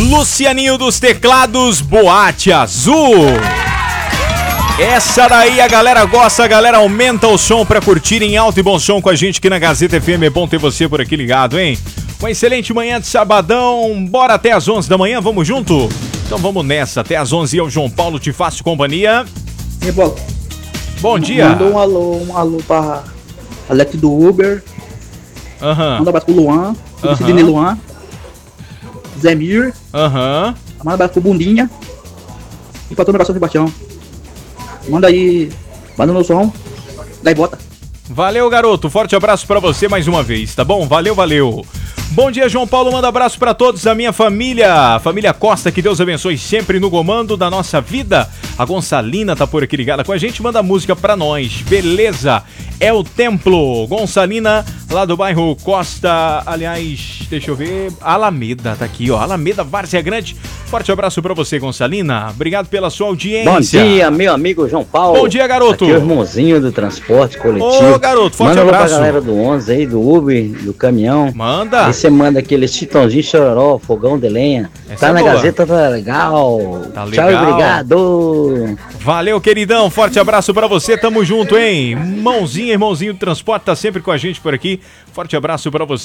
Lucianinho dos teclados, Boate Azul. Essa daí a galera gosta, a galera aumenta o som pra curtir em alto e bom som com a gente aqui na Gazeta FM. É bom ter você por aqui ligado, hein? Uma excelente manhã de sabadão, bora até às 11 da manhã, vamos junto? Então vamos nessa, até às 11 eu, João Paulo, te faço companhia. E, bom, bom dia. Manda um alô pra Alex do Uber. Manda um abraço pro Luan, pro Sidney Luan, Zé Mir. Manda um abraço pro Bundinha e pra todo o São Sebastião. Manda aí, manda no som, daí bota. Valeu, garoto, forte abraço pra você mais uma vez, tá bom? Valeu, valeu. Bom dia, João Paulo, manda abraço pra todos da minha família, família Costa, que Deus abençoe sempre no comando da nossa vida. A Gonçalina tá por aqui ligada com a gente, manda música pra nós, beleza? É o Templo, Gonçalina, lá do bairro Costa, aliás, deixa eu ver, Alameda, tá aqui, ó, Alameda, Várzea Grande. Forte abraço pra você, Gonçalina, obrigado pela sua audiência. Bom dia, meu amigo João Paulo. Bom dia, garoto. Aqui é o irmãozinho do transporte coletivo. Ô, garoto, forte manda abraço. Manda pra galera do 11 aí, do Uber, do caminhão. Manda. Aí você manda aquele chitãozinho chororó, fogão de lenha. Essa tá na boa. Gazeta, tá legal. Tá legal. Tchau, obrigado. Valeu, queridão, forte abraço pra você, tamo junto, hein? Irmãozinho do transporte tá sempre com a gente por aqui. Forte abraço pra você.